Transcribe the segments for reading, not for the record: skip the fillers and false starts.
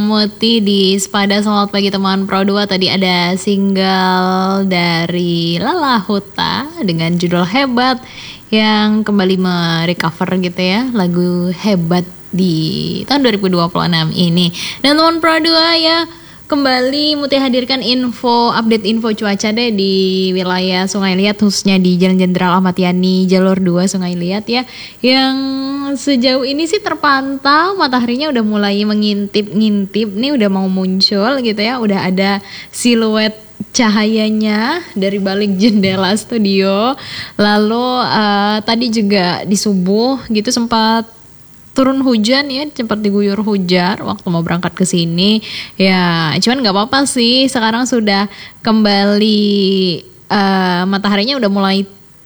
Muti di Spada. Selamat pagi teman Pro 2. Tadi ada single dari Lala Huta dengan judul Hebat yang kembali merecover gitu ya, lagu Hebat di tahun 2026 ini. Dan teman Pro 2 ya, kembali Muti hadirkan update info cuaca deh di wilayah Sungai Liat, khususnya di Jalan Jenderal Ahmad Yani jalur 2 Sungai Liat ya. Yang sejauh ini sih terpantau mataharinya udah mulai mengintip-ngintip nih, udah mau muncul gitu ya. Udah ada siluet cahayanya dari balik jendela studio. Lalu tadi juga di subuh gitu sempat turun hujan ya, cepat diguyur hujan waktu mau berangkat ke sini. Ya, cuman nggak apa-apa sih. Sekarang sudah kembali mataharinya udah mulai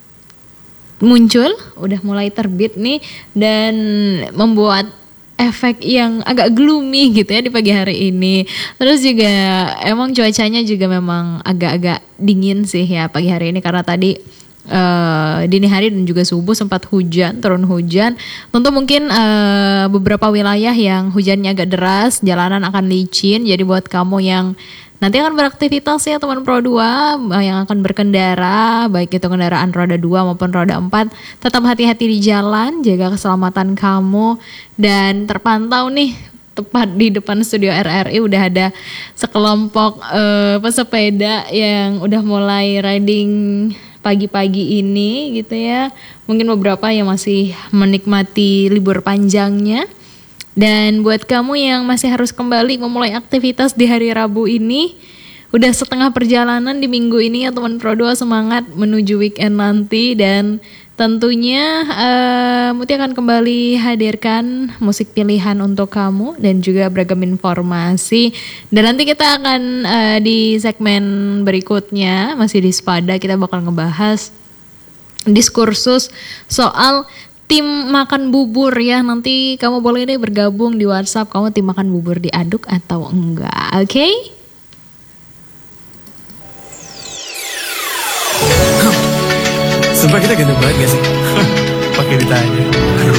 muncul, udah mulai terbit nih, dan membuat efek yang agak gloomy gitu ya di pagi hari ini. Terus juga emang cuacanya juga memang agak-agak dingin sih ya pagi hari ini, karena tadi dini hari dan juga subuh sempat turun hujan. Tentu mungkin beberapa wilayah yang hujannya agak deras, jalanan akan licin. Jadi buat kamu yang nanti akan beraktivitas ya teman Pro 2, yang akan berkendara, baik itu kendaraan roda 2 maupun roda 4, tetap hati-hati di jalan, jaga keselamatan kamu. Dan terpantau nih, tepat di depan studio RRI udah ada sekelompok pesepeda yang udah mulai riding pagi-pagi ini gitu ya. Mungkin beberapa yang masih menikmati libur panjangnya. Dan buat kamu yang masih harus kembali memulai aktivitas di hari Rabu ini, udah setengah perjalanan di minggu ini ya teman Pro 2, semangat menuju weekend nanti. Dan tentunya Muti akan kembali hadirkan musik pilihan untuk kamu dan juga beragam informasi. Dan nanti kita akan di segmen berikutnya, masih di Spada, kita bakal ngebahas diskursus soal tim makan bubur ya. Nanti kamu boleh deh bergabung di WhatsApp, kamu tim makan bubur diaduk atau enggak, oke? Sumpah kita ganteng banget gak sih? Pakai ditanya.